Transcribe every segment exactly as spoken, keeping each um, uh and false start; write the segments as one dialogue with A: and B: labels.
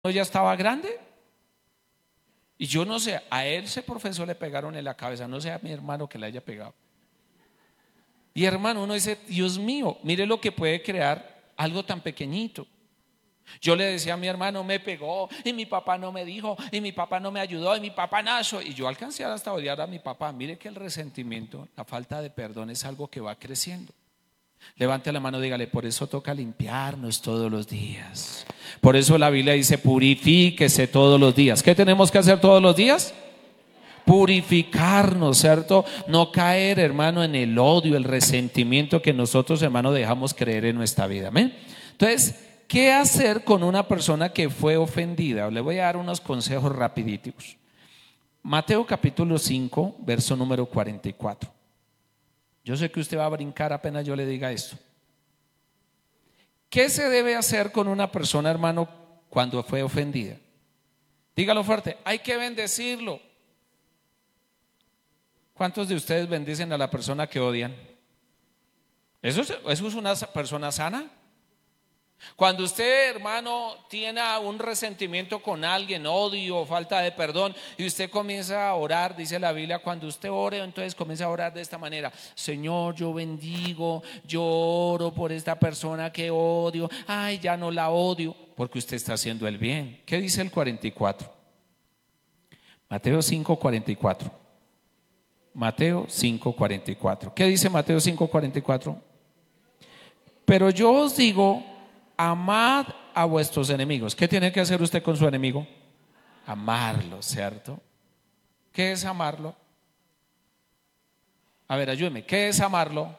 A: ya estaba grande. Y yo no sé, a él ese profesor le pegaron en la cabeza, no sé a mi hermano que le haya pegado. Y hermano, uno dice, Dios mío, mire lo que puede crear algo tan pequeñito. Yo le decía a mi hermano, me pegó y mi papá no me dijo y mi papá no me ayudó y mi papá nazo. Y yo alcancé hasta odiar a mi papá. Mire que el resentimiento, la falta de perdón es algo que va creciendo. Levante la mano, dígale, por eso toca limpiarnos todos los días. Por eso la Biblia dice, purifíquese todos los días. ¿Qué tenemos que hacer todos los días? Purificarnos, ¿cierto? No caer, hermano, en el odio, el resentimiento que nosotros, hermano, dejamos creer en nuestra vida. ¿Amén? Entonces, ¿qué hacer con una persona que fue ofendida? Le voy a dar unos consejos rapiditos. Mateo capítulo cinco, verso número cuarenta y cuatro. Yo sé que usted va a brincar apenas yo le diga esto. ¿Qué se debe hacer con una persona, hermano, cuando fue ofendida? Dígalo fuerte, hay que bendecirlo. ¿Cuántos de ustedes bendicen a la persona que odian? ¿Eso es, eso es una persona sana? Cuando usted, hermano, tiene un resentimiento con alguien, odio, falta de perdón, y usted comienza a orar, dice la Biblia, cuando usted ore, entonces comienza a orar de esta manera: Señor, yo bendigo, yo oro por esta persona que odio, ay, ya no la odio, porque usted está haciendo el bien. ¿Qué dice el cuarenta y cuatro? Mateo cinco, cuarenta y cuatro. Mateo cinco, cuarenta y cuatro. ¿Qué dice Mateo cinco, cuarenta y cuatro? Pero yo os digo, amad a vuestros enemigos. ¿Qué tiene que hacer usted con su enemigo? Amarlo, ¿cierto? ¿Qué es amarlo? A ver, ayúdeme, ¿qué es amarlo?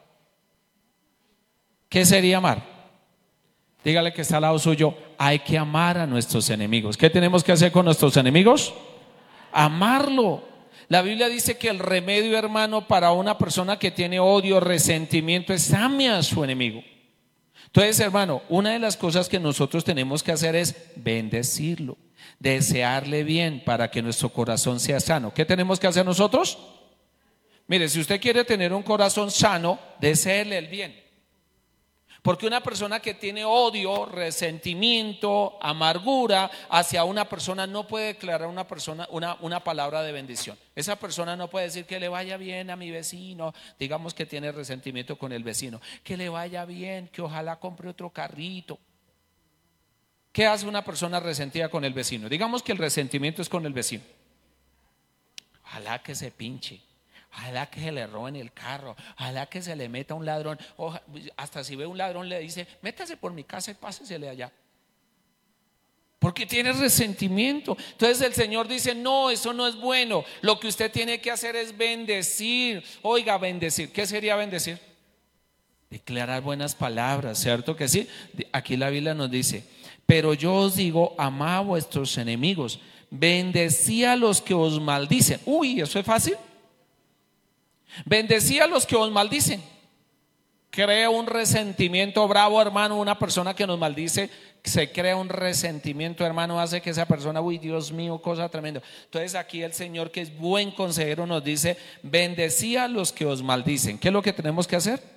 A: ¿Qué sería amar? Dígale que está al lado suyo, hay que amar a nuestros enemigos. ¿Qué tenemos que hacer con nuestros enemigos? Amarlo. La Biblia dice que el remedio, hermano, para una persona que tiene odio, resentimiento, es ame a su enemigo. Entonces, hermano, una de las cosas que nosotros tenemos que hacer es bendecirlo, desearle bien para que nuestro corazón sea sano. ¿Qué tenemos que hacer nosotros? Mire, si usted quiere tener un corazón sano, deséele el bien. Porque una persona que tiene odio, resentimiento, amargura hacia una persona no puede declarar una persona una, una palabra de bendición. Esa persona no puede decir que le vaya bien a mi vecino, digamos que tiene resentimiento con el vecino, que le vaya bien, que ojalá compre otro carrito. ¿Qué hace una persona resentida con el vecino? Digamos que el resentimiento es con el vecino. Ojalá que se pinche. Ojalá que se le roben el carro, ojalá que se le meta un ladrón. Ojalá, hasta si ve un ladrón le dice, métase por mi casa y pásesele allá. Porque tiene resentimiento. Entonces el Señor dice, no, eso no es bueno. Lo que usted tiene que hacer es bendecir. Oiga, bendecir. ¿Qué sería bendecir? Declarar buenas palabras, ¿cierto que sí? Aquí la Biblia nos dice, pero yo os digo, amad a vuestros enemigos, bendecí a los que os maldicen. Uy, ¿eso es fácil? Bendecí a los que os maldicen. Crea un resentimiento bravo, hermano. Una persona que nos maldice, se crea un resentimiento, hermano, hace que esa persona, uy, Dios mío, cosa tremenda. Entonces aquí el Señor, que es buen consejero, nos dice, bendecí a los que os maldicen. ¿Qué es lo que tenemos que hacer?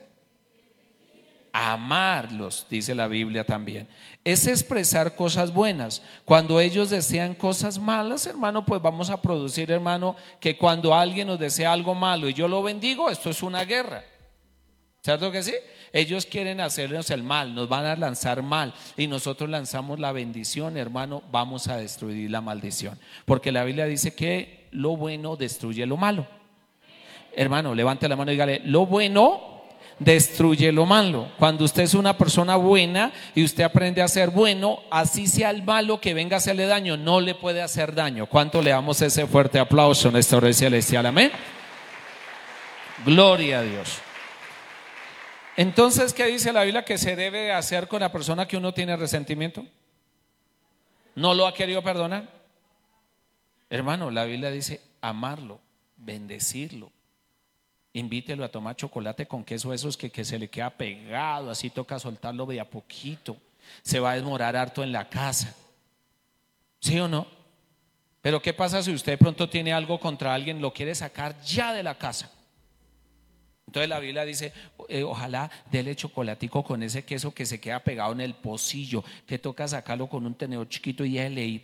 A: Amarlos, dice la Biblia también. Es expresar cosas buenas. Cuando ellos desean cosas malas, hermano, pues vamos a producir, hermano, que cuando alguien nos desea algo malo y yo lo bendigo, esto es una guerra. ¿Cierto que sí? Ellos quieren hacernos el mal, nos van a lanzar mal y nosotros lanzamos la bendición, hermano, vamos a destruir la maldición. Porque la Biblia dice que lo bueno destruye lo malo. Hermano, levante la mano y dígale, lo bueno destruye lo malo. Cuando usted es una persona buena y usted aprende a ser bueno, así sea el malo que venga a hacerle daño, no le puede hacer daño. ¿Cuánto le damos ese fuerte aplauso en esta hora celestial? Amén. Gloria a Dios. Entonces, ¿qué dice la Biblia que se debe hacer con la persona que uno tiene resentimiento? ¿No lo ha querido perdonar? Hermano, la Biblia dice amarlo, bendecirlo. Invítelo a tomar chocolate con queso, esos que, que se le queda pegado, así toca soltarlo de a poquito. Se va a demorar harto en la casa. ¿Sí o no? Pero ¿qué pasa si usted de pronto tiene algo contra alguien, lo quiere sacar ya de la casa? Entonces la Biblia dice, eh, ojalá dele chocolatico con ese queso que se queda pegado en el pocillo, que toca sacarlo con un tenedor chiquito y él